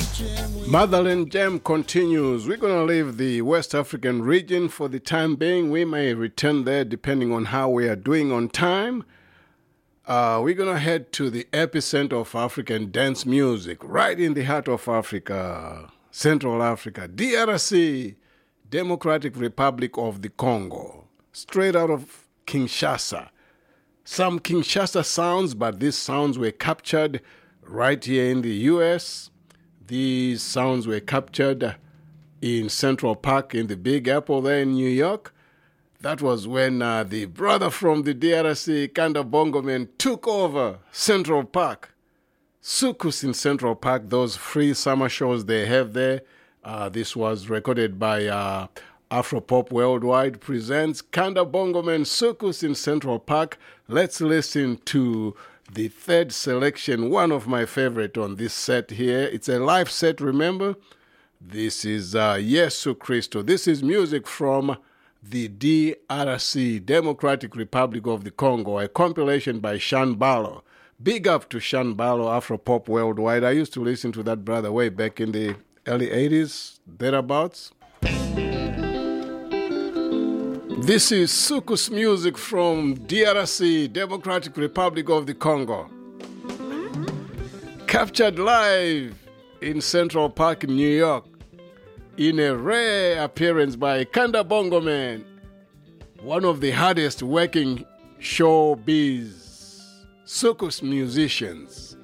Motherland Jam continues. We're going to leave the West African region for the time being. We may return there depending on how we are doing on time. We're going to head to the epicenter of African dance music, right in the heart of Africa, Central Africa, DRC, Democratic Republic of the Congo, straight out of Kinshasa. Some Kinshasa sounds, but these sounds were captured right here in the U.S., These sounds were captured in Central Park in the Big Apple there in New York. That was when the brother from the DRC, Kanda Bongo Man, took over Central Park. Sukus in Central Park, those free summer shows they have there. This was recorded by Afropop Worldwide presents Kanda Bongo Man Sukus in Central Park. Let's listen to the third selection, one of my favorite on this set here. It's a live set, remember? This is Yesu Christo. This is music from the DRC, Democratic Republic of the Congo, a compilation by Sean Barlow. Big up to Sean Barlow, Afropop Worldwide. I used to listen to that brother way back in the early 80s, thereabouts. This is Sukus music from DRC, Democratic Republic of the Congo. Captured live in Central Park, New York, in a rare appearance by Kanda Bongo Man, one of the hardest working showbiz Sukus musicians.